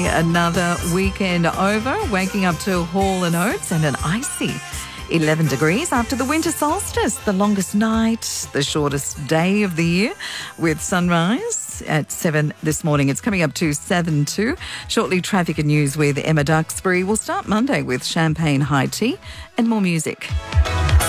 nearly another weekend over, waking up to Hall & Oates and an icy 11 degrees after the winter solstice, the longest night, the shortest day of the year, with sunrise at 7 this morning. It's coming up to 7:02. Shortly, traffic and news with Emma Duxbury. We'll start Monday with champagne high tea and more music.